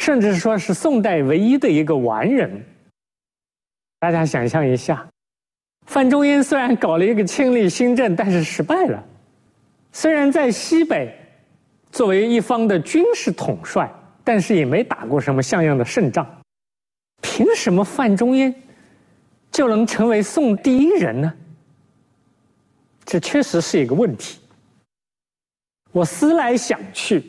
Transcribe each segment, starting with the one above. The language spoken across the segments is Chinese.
甚至说是宋代唯一的一个完人。大家想象一下，范仲淹虽然搞了一个亲历新政，但是失败了。虽然在西北作为一方的军事统帅，但是也没打过什么像样的胜仗。凭什么范仲淹就能成为宋第一人呢？这确实是一个问题。我思来想去，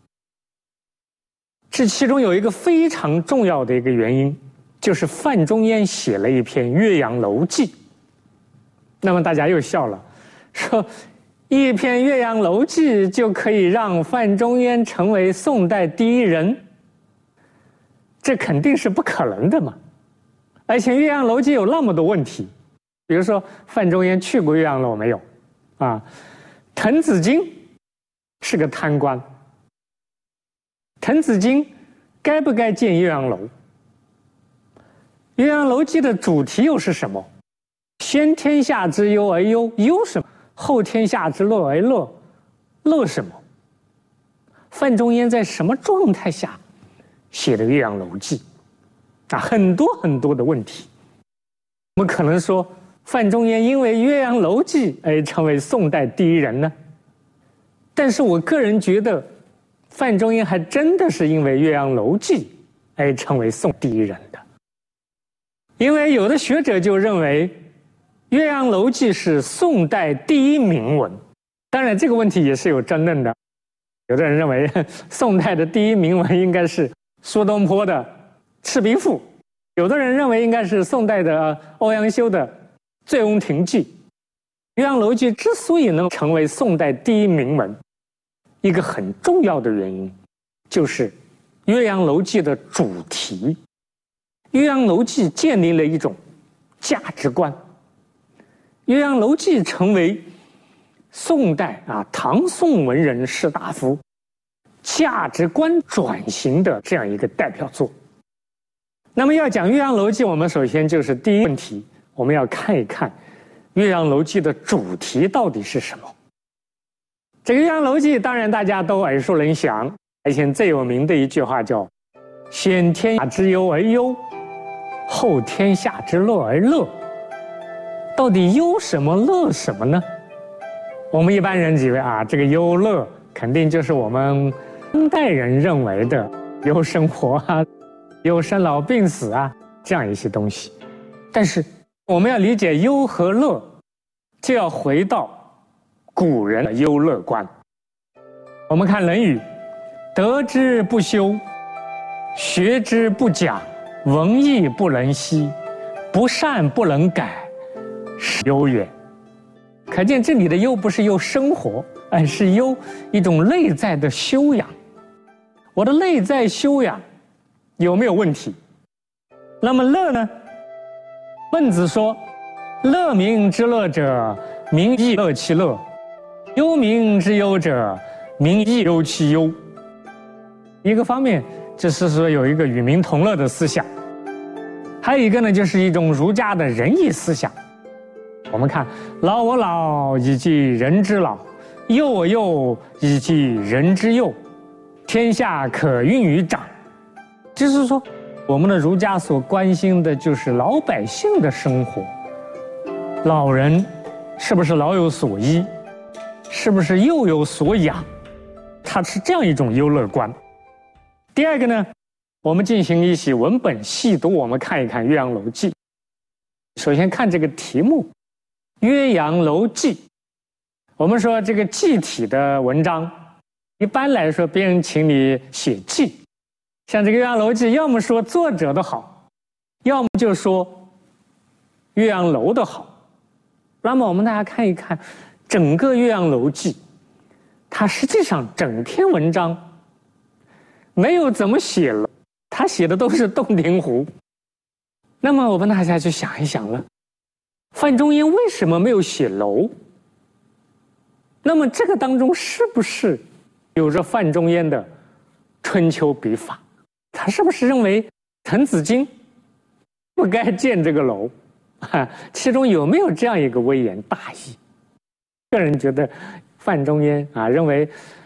这其中有一个非常重要的一个原因，就是范仲淹写了一篇《岳阳楼记》。那么大家又笑了，说一篇《岳阳楼记》就可以让范仲淹成为宋代第一人，这肯定是不可能的嘛。而且《岳阳楼记》有那么多问题，比如说范仲淹去过岳阳楼没有？啊，滕子京是个贪官，滕子京该不该建岳阳楼？《岳阳楼记》的主题又是什么？先天下之忧而忧，忧什么？后天下之乐而乐，乐什么？范仲淹在什么状态下写的《岳阳楼记》？很多很多的问题。我们可能说范仲淹因为《岳阳楼记》而成为宋代第一人呢？但是我个人觉得范仲淹还真的是因为《岳阳楼记》而成为宋第一人的。因为有的学者就认为《岳阳楼记》是宋代第一铭文，当然这个问题也是有争论的。有的人认为宋代的第一铭文应该是苏东坡的《赤壁赋》，有的人认为应该是宋代的欧阳修的《醉翁亭记》。《岳阳楼记》之所以能成为宋代第一铭文，一个很重要的原因就是《岳阳楼记》的主题。《岳阳楼记》建立了一种价值观，《岳阳楼记》成为宋代唐宋文人士大夫价值观转型的这样一个代表作。那么要讲《岳阳楼记》，我们首先就是第一问题，我们要看一看《岳阳楼记》的主题到底是什么。这个《岳阳楼记》当然大家都耳熟能详，而且最有名的一句话叫“先天下之忧而忧，后天下之乐而乐”。到底忧什么乐什么呢？我们一般人以为这个忧乐肯定就是我们当代人认为的忧生活忧生老病死这样一些东西。但是我们要理解忧和乐，就要回到古人的忧乐观。我们看《论语》，得之不修，学之不讲，文艺不能习，不善不能改，是忧也。可见这里的忧不是忧生活，而是忧一种内在的修养。我的内在修养有没有问题？那么乐呢？孟子说：“乐民之乐者，民亦乐其乐；忧民之忧者，民亦忧其忧。”一个方面就是说有一个与民同乐的思想，还有一个呢，就是一种儒家的仁义思想。我们看“老我老，以及人之老；幼我幼，以及人之幼。天下可运于长。”就是说，我们的儒家所关心的就是老百姓的生活，老人是不是老有所依，是不是幼有所养，它是这样一种忧乐观。第二个呢，我们进行一些文本细读，我们看一看《岳阳楼记》。首先看这个题目《岳阳楼记》，我们说这个记体的文章，一般来说别人请你写记，像这个《岳阳楼记》，要么说作者的好，要么就说岳阳楼的好。那么我们大家看一看整个《岳阳楼记》，它实际上整篇文章没有怎么写了，他写的都是洞庭湖。那么我们大家去想一想了，范仲淹为什么没有写楼？那么这个当中是不是有着范仲淹的春秋笔法？他是不是认为滕子京不该建这个楼？其中有没有这样一个微言大义？个人觉得范仲淹认为